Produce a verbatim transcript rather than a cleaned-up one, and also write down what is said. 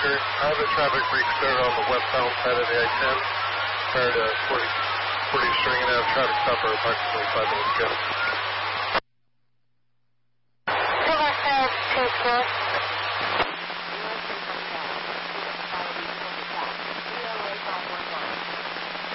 Oscar. I have a traffic freak start on the westbound side of the I ten. Prior to forty, forty string and have traffic stop for approximately five minutes ago. Silver Star, two four.